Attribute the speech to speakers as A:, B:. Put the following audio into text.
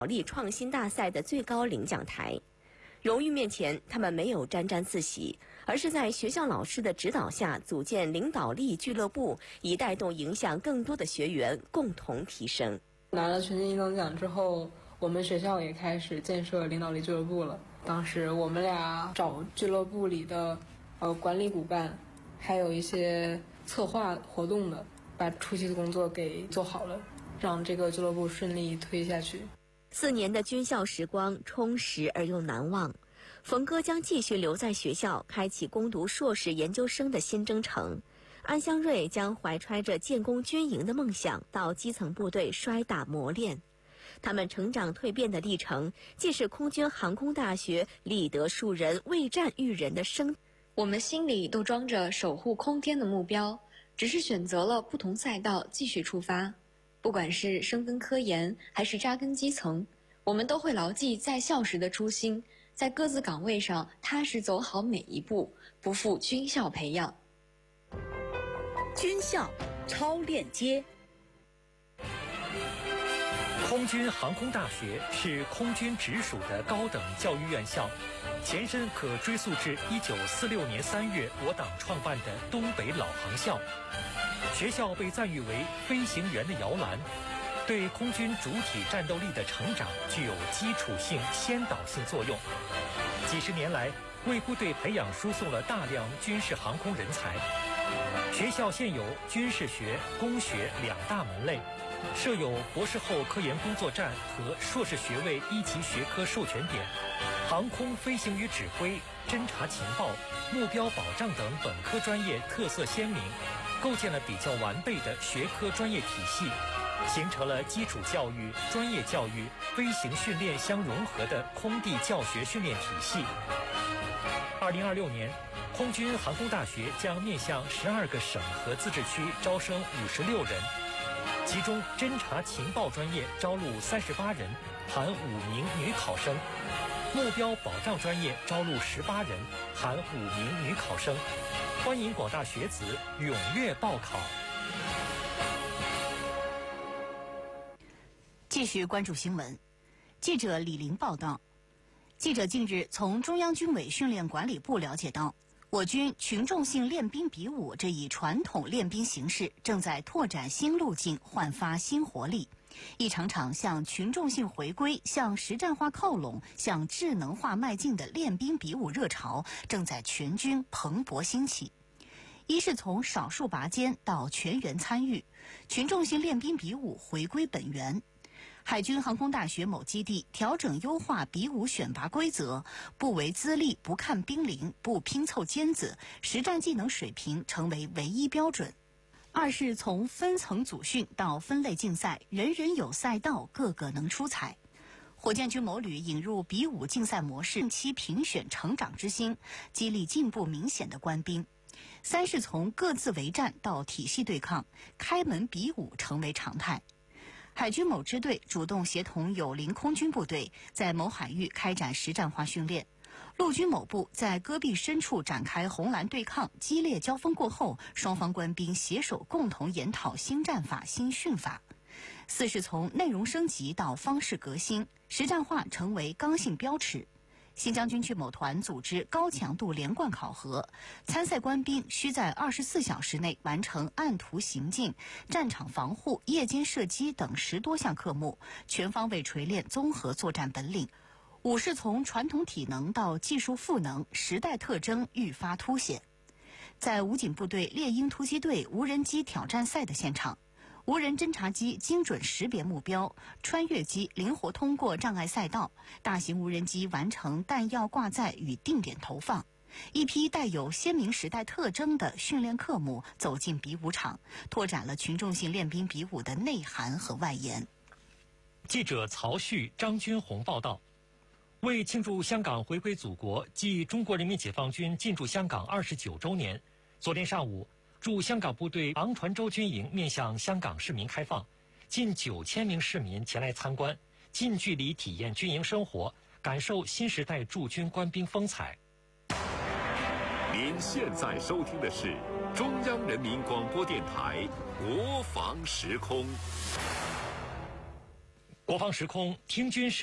A: 力创新大赛的最高领奖台。荣誉面前，他们没有沾沾自喜，而是在学校老师的指导下组建领导力俱乐部，以带动影响更多的学员共同提升。
B: 拿了全勤一等奖之后，我们学校也开始建设领导力俱乐部了。当时我们俩找俱乐部里的管理骨干，还有一些策划活动的，把初期的工作给做好了，让这个俱乐部顺利推下去。
A: 4年的军校时光充实而又难忘，冯哥将继续留在学校，开启攻读硕士研究生的新征程。安湘瑞将怀揣着建功军营的梦想，到基层部队摔打磨练。他们成长蜕变的历程，既是空军航空大学立德树人、为战育人的生。
C: 我们心里都装着守护空天的目标，只是选择了不同赛道继续出发。不管是深耕科研还是扎根基层，我们都会牢记在校时的初心，在各自岗位上踏实走好每一步，不负军校培养。
D: 军校超链接。
E: 空军航空大学是空军直属的高等教育院校，前身可追溯至1946年3月我党创办的东北老航校。学校被赞誉为飞行员的摇篮，对空军主体战斗力的成长具有基础性、先导性作用。几十年来，为部队培养输送了大量军事航空人才。学校现有军事学、工学2大门类，设有博士后科研工作站和硕士学位1级学科授权点，航空飞行与指挥、侦察情报、目标保障等本科专业特色鲜明，构建了比较完备的学科专业体系，形成了基础教育、专业教育、飞行训练相融合的空地教学训练体系。2026年，空军航空大学将面向12个省和自治区招生56人，其中侦察情报专业招录38人，含5名女考生；目标保障专业招录18人，含5名女考生。欢迎广大学子踊跃报考。
D: 继续关注新闻，记者李玲报道。记者近日从中央军委训练管理部了解到，我军群众性练兵比武这一传统练兵形式正在拓展新路径，焕发新活力。一场场向群众性回归、向实战化靠拢、向智能化迈进的练兵比武热潮正在全军蓬勃兴起。一是从少数拔尖到全员参与，群众性练兵比武回归本源。海军航空大学某基地调整优化比武选拔规则，不为资历，不看兵龄，不拼凑尖子，实战技能水平成为唯一标准。二是从分层组训到分类竞赛，人人有赛道，个个能出彩。火箭军某旅引入比武竞赛模式，定期评选成长之星，激励进步明显的官兵。三是从各自为战到体系对抗，开门比武成为常态。海军某支队主动协同友邻空军部队在某海域开展实战化训练，陆军某部在戈壁深处展开红蓝对抗，激烈交锋过后，双方官兵携手共同研讨新战法、新训法。四是从内容升级到方式革新，实战化成为刚性标尺。新疆军区某团组织高强度连贯考核，参赛官兵需在24小时内完成按图行进、战场防护、夜间射击等10多项科目，全方位锤炼综合作战本领。五是从传统体能到技术赋能，时代特征愈发凸显。在武警部队猎鹰突击队无人机挑战赛的现场，无人侦察机精准识别目标，穿越机灵活通过障碍赛道，大型无人机完成弹药挂载与定点投放。一批带有鲜明时代特征的训练科目走进比武场，拓展了群众性练兵比武的内涵和外延。
E: 记者曹旭、张军红报道。为庆祝香港回归祖国暨中国人民解放军进驻香港29周年，昨天上午，驻香港部队昂船洲军营面向香港市民开放，近9000名市民前来参观，近距离体验军营生活，感受新时代驻军官兵风采。
F: 您现在收听的是中央人民广播电台国防时空。
E: 国防时空听军事。